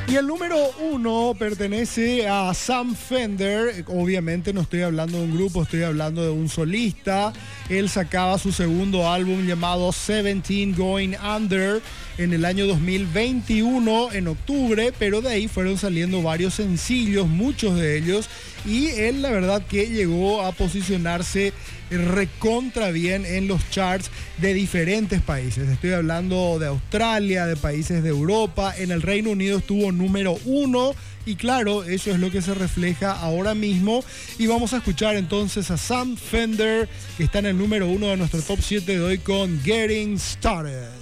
Y el número 1 pertenece a Sam Fender. Obviamente no estoy hablando de un grupo, estoy hablando de un solista. Él sacaba su segundo álbum llamado 17 Going Under en el año 2021, en octubre, pero de ahí fueron saliendo varios sencillos, muchos de ellos, y él la verdad que llegó a posicionarse recontra bien en los charts de diferentes países. Estoy hablando de Australia, de países de Europa. En el Reino Unido estuvo número 1 y claro, eso es lo que se refleja ahora mismo. Y vamos a escuchar entonces a Sam Fender, que está en el número 1 de nuestro top 7 de hoy con Getting Started.